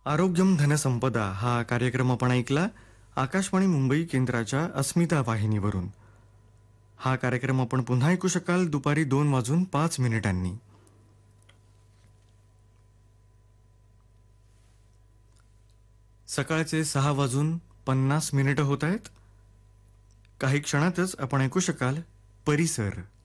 आरोग्यम धनसंपदा हा कार्यक्रम आपण ऐकला आकाशवाणी मुंबई केंद्राच्या अस्मिता वाहिनीवरून. हा कार्यक्रम आपण पुन्हा ऐकू शकाल दुपारी 2:05 सकाळचे 6:50 होत आहेत. काही क्षणातच आपण ऐकू शकाल परिसर.